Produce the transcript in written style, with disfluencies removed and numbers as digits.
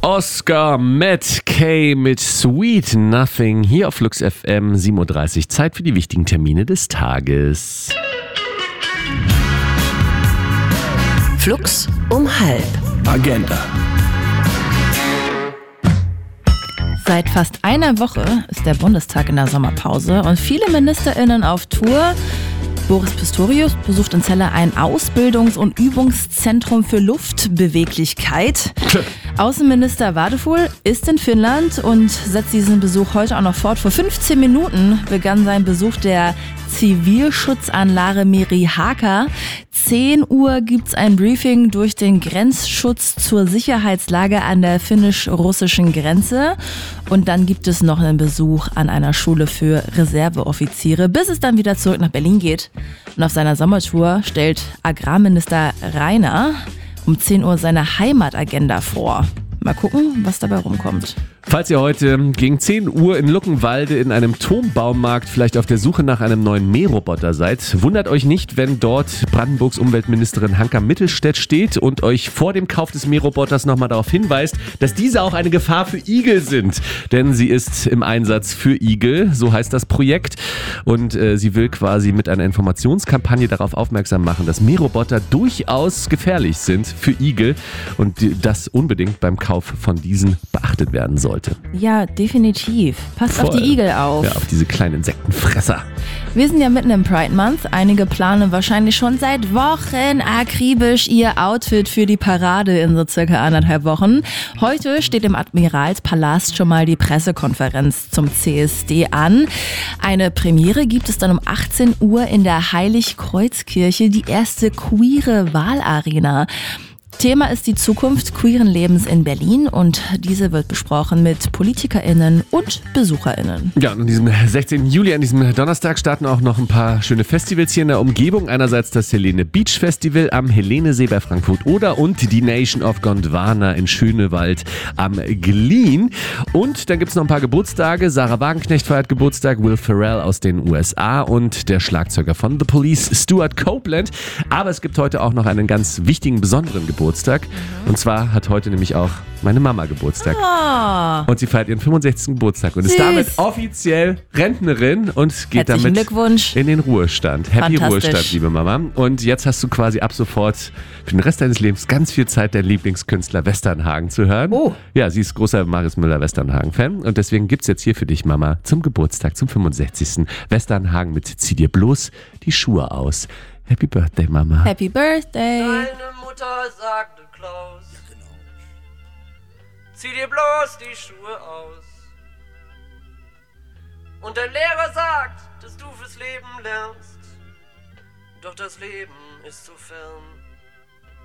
Oscar Matt Kay mit Sweet Nothing hier auf Flux FM 7.30 Uhr. Zeit für die wichtigen Termine des Tages. Flux um 12:30. Agenda. Seit fast einer Woche ist der Bundestag in der Sommerpause und viele MinisterInnen auf Tour. Boris Pistorius besucht in Celle ein Ausbildungs- und Übungszentrum für Luftbeweglichkeit. Außenminister Wadefuhl ist in Finnland und setzt diesen Besuch heute auch noch fort. Vor 15 Minuten begann sein Besuch der Zivilschutzanlage Merihaka. 10 Uhr gibt's ein Briefing durch den Grenzschutz zur Sicherheitslage an der finnisch-russischen Grenze. Und dann gibt es noch einen Besuch an einer Schule für Reserveoffiziere, bis es dann wieder zurück nach Berlin geht. Und auf seiner Sommertour stellt Agrarminister Rainer um 10 Uhr seine Heimatagenda vor. Mal gucken, was dabei rumkommt. Falls ihr heute gegen 10 Uhr in Luckenwalde in einem Turmbaumarkt vielleicht auf der Suche nach einem neuen Mähroboter seid, wundert euch nicht, wenn dort Brandenburgs Umweltministerin Hanka Mittelstädt steht und euch vor dem Kauf des Mähroboters nochmal darauf hinweist, dass diese auch eine Gefahr für Igel sind. Denn sie ist im Einsatz für Igel, so heißt das Projekt. Und sie will quasi mit einer Informationskampagne darauf aufmerksam machen, dass Mähroboter durchaus gefährlich sind für Igel und das unbedingt beim Kauf von diesen beachtet werden soll. Ja, definitiv. Passt auf die Igel auf. Ja, auf diese kleinen Insektenfresser. Wir sind ja mitten im Pride Month. Einige planen wahrscheinlich schon seit Wochen akribisch ihr Outfit für die Parade in so circa 1,5 Wochen. Heute steht im Admiralspalast schon mal die Pressekonferenz zum CSD an. Eine Premiere gibt es dann um 18 Uhr in der Heiligkreuzkirche, die erste queere Wahlarena. Thema ist die Zukunft queeren Lebens in Berlin und diese wird besprochen mit PolitikerInnen und BesucherInnen. Ja, und an diesem 16. Juli, an diesem Donnerstag, starten auch noch ein paar schöne Festivals hier in der Umgebung. Einerseits das Helene Beach Festival am Helenesee bei Frankfurt-Oder und die Nation of Gondwana in Schönewald am Glien. Und dann gibt es noch ein paar Geburtstage. Sarah Wagenknecht feiert Geburtstag, Will Ferrell aus den USA und der Schlagzeuger von The Police, Stuart Copeland. Aber es gibt heute auch noch einen ganz wichtigen, besonderen Geburtstag. Und zwar hat heute nämlich auch meine Mama Geburtstag. Oh. Und sie feiert ihren 65. Geburtstag und ist damit offiziell Rentnerin und geht Herzlichen damit Glückwunsch. in den Ruhestand. Happy Fantastisch. Ruhestand, liebe Mama. Und jetzt hast du quasi ab sofort für den Rest deines Lebens ganz viel Zeit, deinen Lieblingskünstler Westernhagen zu hören. Oh. Ja, sie ist großer Marius Müller-Westernhagen-Fan und deswegen gibt's jetzt hier für dich, Mama, zum Geburtstag, zum 65. Westernhagen mit Zieh dir bloß die Schuhe aus. Happy Birthday, Mama. Happy Birthday. Deine Mutter sagte Klaus, zieh dir bloß die Schuhe aus. Und dein Lehrer sagt, dass du fürs Leben lernst, doch das Leben ist so fern.